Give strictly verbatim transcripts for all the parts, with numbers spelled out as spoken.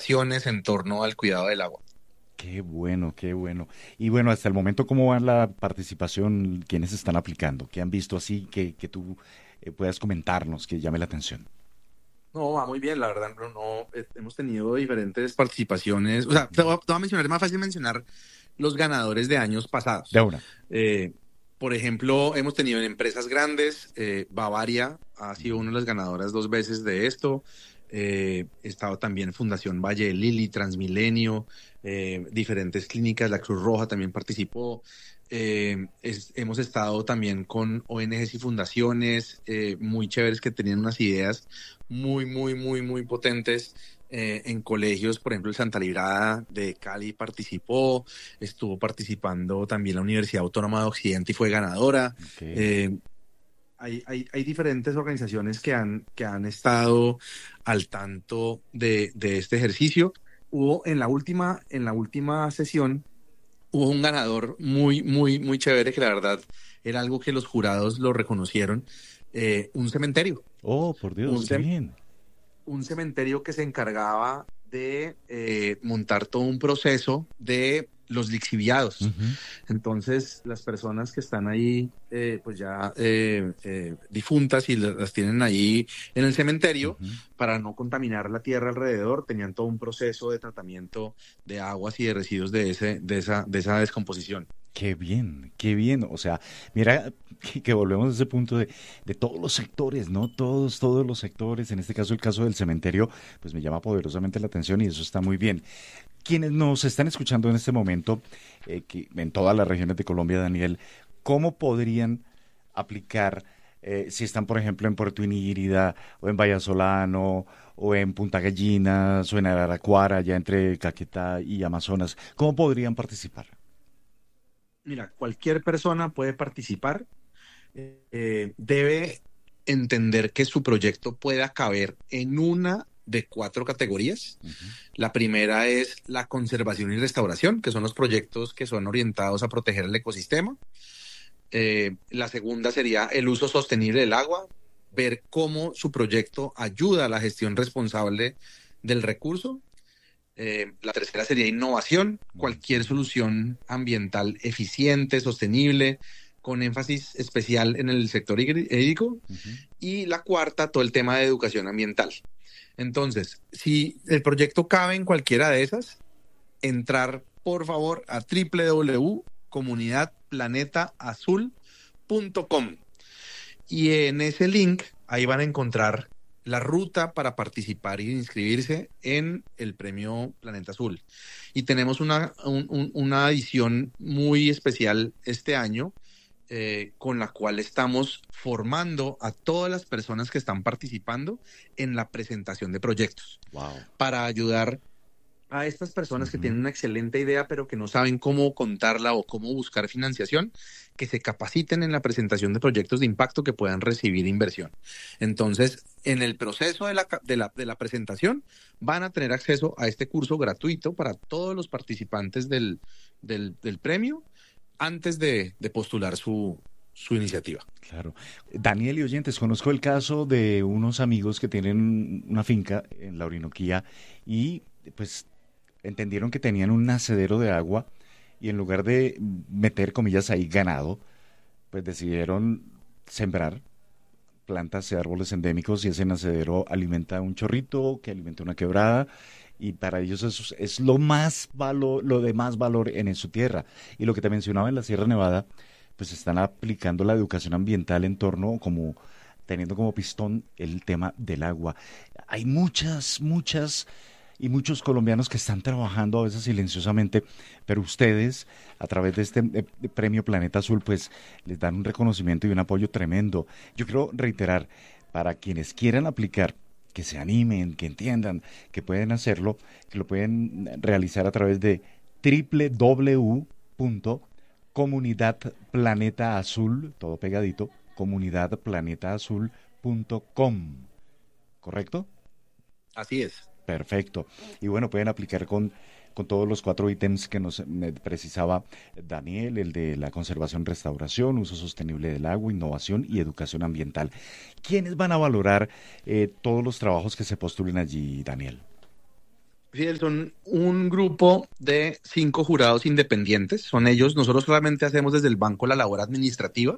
acciones en torno al cuidado del agua. Qué bueno, qué bueno. Y bueno, hasta el momento, ¿cómo va la participación? ¿Quiénes están aplicando? ¿Qué han visto así que, que tú eh, puedas comentarnos, que llame la atención? No, va muy bien, la verdad, no, no, eh, hemos tenido diferentes participaciones. O sea, te Ujú. voy, a te voy a mencionar, es más fácil mencionar los ganadores de años De pasados. una. Eh, por ejemplo, hemos tenido en empresas grandes, eh, Bavaria ha sido Ujú. una de las ganadoras dos veces de esto. Eh, he estado también Fundación Valle de Lili, Transmilenio, eh, diferentes clínicas, la Cruz Roja también participó. Eh, es- hemos estado también con O N Ges y fundaciones eh, muy chéveres que tenían unas ideas muy, muy, muy, muy potentes eh, en colegios. Por ejemplo, el Santa Librada de Cali participó, estuvo participando también la Universidad Autónoma de Occidente y fue ganadora. Ok. Eh, hay, hay, hay diferentes organizaciones que han, que han estado al tanto de, de este ejercicio. Hubo en la última, en la última sesión, hubo un ganador muy, muy, muy chévere que la verdad era algo que los jurados lo reconocieron, eh, un cementerio. Oh, por Dios, Un, qué cem- bien. un cementerio que se encargaba de eh, montar todo un proceso de los lixiviados. Ujú, Entonces, las personas que están ahí, eh, pues ya eh, eh, difuntas y las, las tienen ahí en el cementerio, ujú. para no contaminar la tierra alrededor, tenían todo un proceso de tratamiento de aguas y de residuos de, ese, de, esa, de esa descomposición. Qué bien, qué bien. O sea, mira que, que volvemos a ese punto de, de todos los sectores, ¿no? Todos, todos los sectores. En este caso, el caso del cementerio, pues me llama poderosamente la atención y eso está muy bien. Quienes nos están escuchando en este momento, eh, que en todas las regiones de Colombia, Daniel, ¿cómo podrían aplicar eh, si están, por ejemplo, en Puerto Inírida o en Vallasolano o en Punta Gallinas o en Araraquara, ya entre Caquetá y Amazonas? ¿Cómo podrían participar? Mira, cualquier persona puede participar, eh, debe entender que su proyecto pueda caber en una de cuatro categorías. Ujú. La primera es la conservación y restauración, que son los proyectos que son orientados a proteger el ecosistema. Eh, la segunda sería el uso sostenible del agua, ver cómo su proyecto ayuda a la gestión responsable del recurso. Eh, la tercera sería innovación, cualquier Ujú. solución ambiental eficiente, sostenible, con énfasis especial en el sector hídrico. Ujú. Y la cuarta, todo el tema de educación ambiental. Entonces, si el proyecto cabe en cualquiera de esas, entrar por favor a w w w punto comunidad planeta azul punto com y en ese link ahí van a encontrar la ruta para participar y inscribirse en el premio Planeta Azul. Y tenemos una, un, un, una edición muy especial este año, eh, con la cual estamos formando a todas las personas que están participando en la presentación de proyectos Wow. para ayudar a estas personas que Ujú. tienen una excelente idea, pero que no saben cómo contarla o cómo buscar financiación, que se capaciten en la presentación de proyectos de impacto que puedan recibir inversión. Entonces, en el proceso de la, de la, de la presentación, van a tener acceso a este curso gratuito para todos los participantes del, del, del premio antes de, de postular su, su iniciativa. Claro. Daniel y oyentes, conozco el caso de unos amigos que tienen una finca en la Orinoquía y pues entendieron que tenían un nacedero de agua y en lugar de meter, comillas, ahí ganado, pues decidieron sembrar plantas y árboles endémicos y ese nacedero alimenta un chorrito que alimenta una quebrada y para ellos eso es, es lo más valor, lo de más valor en su tierra. Y lo que te mencionaba en la Sierra Nevada, pues están aplicando la educación ambiental en torno como teniendo como pistón el tema del agua. Hay muchas, muchas y muchos colombianos que están trabajando a veces silenciosamente, pero ustedes, a través de este eh, premio Planeta Azul, pues les dan un reconocimiento y un apoyo tremendo. Yo quiero reiterar, para quienes quieran aplicar, que se animen, que entiendan que pueden hacerlo, que lo pueden realizar a través de w w w punto comunidad planeta azul, todo pegadito, comunidad planeta azul punto com, ¿correcto? Así es. Perfecto. Y bueno, pueden aplicar con, con todos los cuatro ítems que nos me precisaba Daniel, el de la conservación, restauración, uso sostenible del agua, innovación y educación ambiental. ¿Quiénes van a valorar eh, todos los trabajos que se postulen allí, Daniel? Fidel, son un grupo de cinco jurados independientes. Son ellos, nosotros solamente hacemos desde el banco la labor administrativa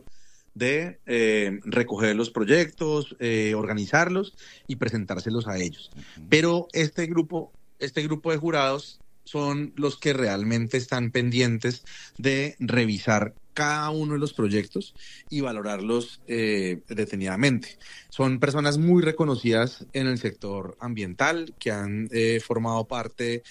de eh, recoger los proyectos, eh, organizarlos y presentárselos a ellos. Ujú. Pero este grupo, este grupo de jurados son los que realmente están pendientes de revisar cada uno de los proyectos y valorarlos eh, detenidamente. Son personas muy reconocidas en el sector ambiental que han eh, formado parte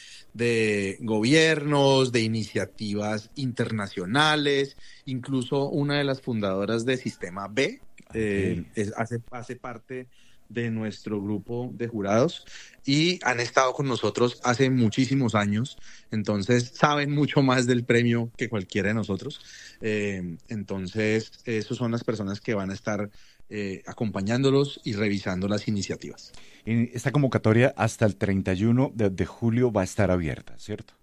de gobiernos, de iniciativas internacionales, incluso una de las fundadoras de Sistema B eh, Ok. es- hace, hace parte de nuestro grupo de jurados y han estado con nosotros hace muchísimos años, entonces saben mucho más del premio que cualquiera de nosotros. Eh, entonces, esos son las personas que van a estar eh, acompañándolos y revisando las iniciativas. Y esta convocatoria hasta el treinta y uno de, de julio va a estar abierta, ¿cierto?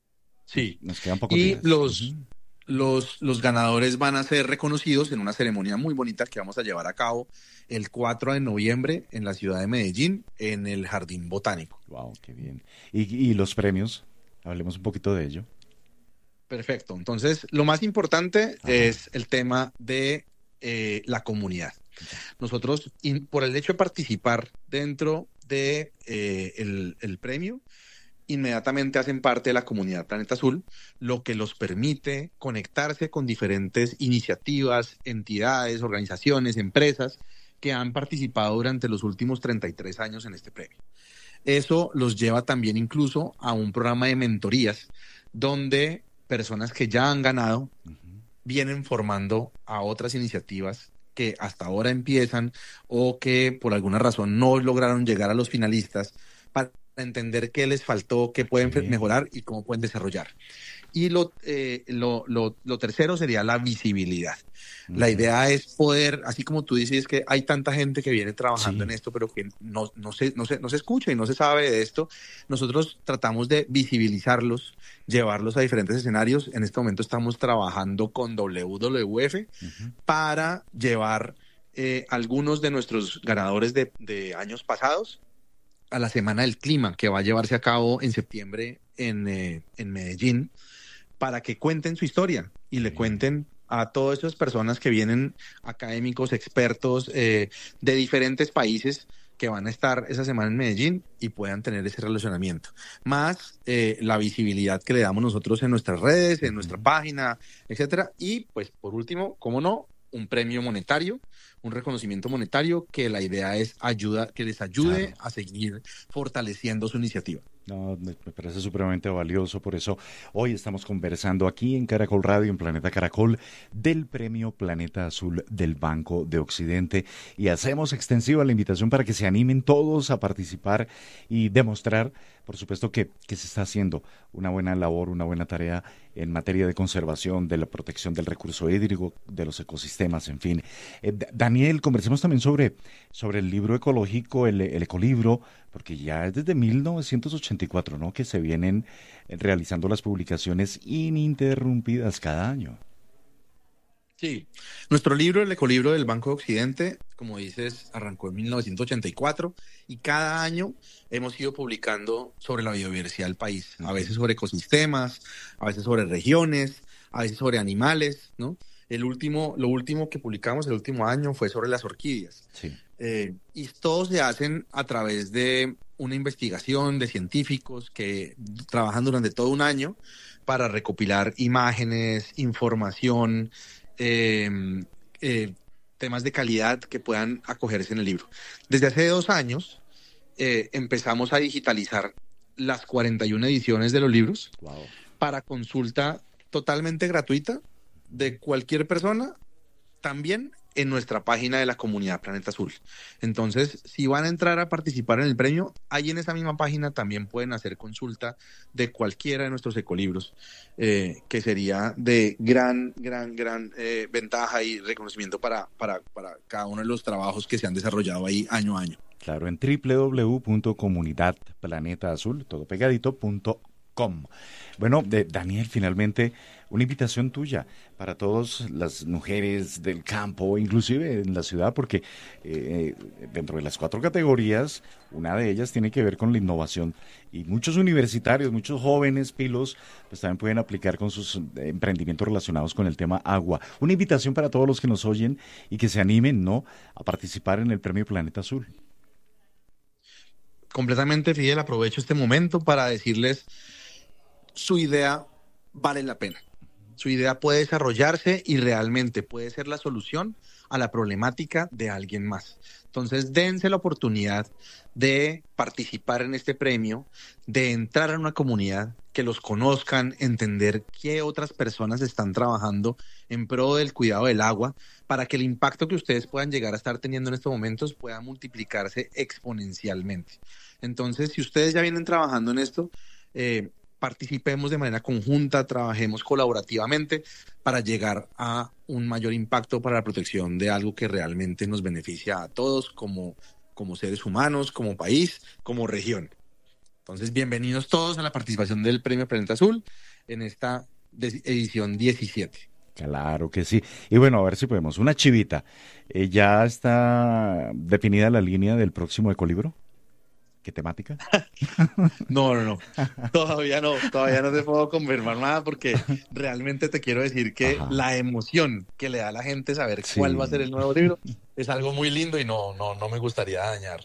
Nos, Sí, nos quedan pocos y días. los, Ujú. los, los ganadores van a ser reconocidos en una ceremonia muy bonita que vamos a llevar a cabo el cuatro de noviembre en la ciudad de Medellín, en el Jardín Botánico. Wow, qué bien. Y, y los premios, hablemos un poquito de ello. Perfecto. Entonces, lo más importante Ajá. es el tema de eh, la comunidad. Ya. Nosotros, in- por el hecho de participar dentro de eh, el, el premio, inmediatamente hacen parte de la comunidad Planeta Azul, lo que los permite conectarse con diferentes iniciativas, entidades, organizaciones, empresas que han participado durante los últimos treinta y tres años en este premio. Eso los lleva también incluso a un programa de mentorías donde personas que ya han ganado Ujú. vienen formando a otras iniciativas que hasta ahora empiezan o que por alguna razón no lograron llegar a los finalistas para entender qué les faltó, qué pueden fe- Ok. mejorar y cómo pueden desarrollar. Y lo, eh, lo, lo, lo tercero sería la visibilidad. La Ujú. idea es poder, así como tú dices, que hay tanta gente que viene trabajando en Sí. esto, pero que no, no, se, no, se, no se escucha y no se sabe de esto. Nosotros tratamos de visibilizarlos, llevarlos a diferentes escenarios. En este momento estamos trabajando con W W F Ujú. para llevar eh, algunos de nuestros ganadores de, de años pasados a la Semana del Clima, que va a llevarse a cabo en septiembre en, eh, en Medellín, para que cuenten su historia y Qué le bien. cuenten a todas esas personas que vienen, académicos, expertos eh, de diferentes países que van a estar esa semana en Medellín y puedan tener ese relacionamiento. Más eh, la visibilidad que le damos nosotros en nuestras redes, en nuestra Ujú. página, etcétera. Y pues por último, cómo no, un premio monetario, un reconocimiento monetario que la idea es ayuda, que les ayude Claro. a seguir fortaleciendo su iniciativa. No, me me parece supremamente valioso, por eso hoy estamos conversando aquí en Caracol Radio, en Planeta Caracol, del Premio Planeta Azul del Banco de Occidente y hacemos extensiva la invitación para que se animen todos a participar y demostrar, por supuesto, que, que se está haciendo una buena labor, una buena tarea en materia de conservación, de la protección del recurso hídrico, de los ecosistemas, en fin. Eh, Da- Daniel, conversemos también sobre, sobre el libro ecológico, el, el ecolibro, porque ya es desde mil novecientos ochenta y cuatro, ¿no? Que se vienen eh, realizando las publicaciones ininterrumpidas cada año. Sí, nuestro libro, el ecolibro del Banco de Occidente, como dices, arrancó en mil novecientos ochenta y cuatro y cada año hemos ido publicando sobre la biodiversidad del país, a Ujú. veces sobre ecosistemas, a veces sobre regiones, a veces sobre animales, ¿no? El último, lo último que publicamos el último año fue sobre las orquídeas. Sí. Eh, y todos se hacen a través de una investigación de científicos que trabajan durante todo un año para recopilar imágenes, información, eh, eh, temas de calidad que puedan acogerse en el libro. Desde hace dos años eh, empezamos a digitalizar las cuarenta y una ediciones de los libros Wow. para consulta totalmente gratuita de cualquier persona, también en nuestra página de la comunidad Planeta Azul. Entonces, si van a entrar a participar en el premio, ahí en esa misma página también pueden hacer consulta de cualquiera de nuestros ecolibros, eh, que sería de gran, gran, gran eh, ventaja y reconocimiento para, para, para cada uno de los trabajos que se han desarrollado ahí año a año. Claro, en w w w punto comunidad planeta azul, todo pegadito, punto com. Bueno, de, Daniel, finalmente una invitación tuya para todas las mujeres del campo, inclusive en la ciudad, porque eh, dentro de las cuatro categorías, una de ellas tiene que ver con la innovación. Y muchos universitarios, muchos jóvenes pilos, pues también pueden aplicar con sus emprendimientos relacionados con el tema agua. Una invitación para todos los que nos oyen y que se animen, ¿no?, a participar en el Premio Planeta Azul. Completamente, Fidel, aprovecho este momento para decirles, su idea vale la pena. Su idea puede desarrollarse y realmente puede ser la solución a la problemática de alguien más. Entonces, dense la oportunidad de participar en este premio, de entrar en una comunidad, que los conozcan, entender qué otras personas están trabajando en pro del cuidado del agua, para que el impacto que ustedes puedan llegar a estar teniendo en estos momentos pueda multiplicarse exponencialmente. Entonces, si ustedes ya vienen trabajando en esto, eh, participemos de manera conjunta, trabajemos colaborativamente para llegar a un mayor impacto para la protección de algo que realmente nos beneficia a todos como, como seres humanos, como país, como región. Entonces, bienvenidos todos a la participación del Premio Planeta Azul en esta edición diecisiete. Claro que sí. Y bueno, a ver si podemos. Una chivita. Eh, ¿Ya está definida la línea del próximo ecolibro? ¿Qué temática? No, no, no. Todavía no, todavía no te puedo confirmar nada porque realmente te quiero decir que Ajá. la emoción que le da a la gente saber sí. cuál va a ser el nuevo libro es algo muy lindo y no, no, no me gustaría dañar.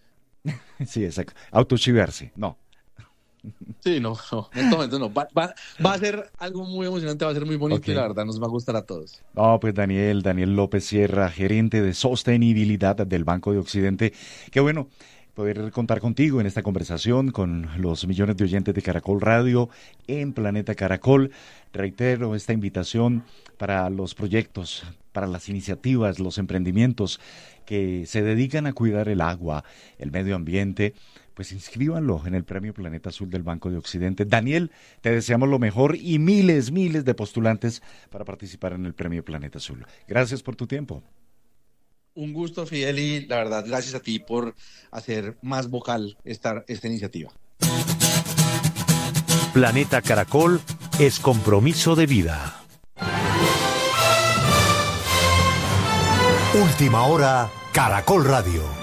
Sí, exacto. Autochivearse, no. Sí, no, no, en este momento no. Va, va, va a ser algo muy emocionante, va a ser muy bonito okay. y la verdad nos va a gustar a todos. No, pues Daniel, Daniel López Sierra, gerente de sostenibilidad del Banco de Occidente. Qué bueno poder contar contigo en esta conversación con los millones de oyentes de Caracol Radio en Planeta Caracol. Reitero esta invitación para los proyectos, para las iniciativas, los emprendimientos que se dedican a cuidar el agua, el medio ambiente, pues inscríbanlo en el Premio Planeta Azul del Banco de Occidente. Daniel, te deseamos lo mejor y miles, miles de postulantes para participar en el Premio Planeta Azul. Gracias por tu tiempo. Un gusto, Fidel, y la verdad, gracias a ti por hacer más vocal esta, esta iniciativa. Planeta Caracol es compromiso de vida. Última hora, Caracol Radio.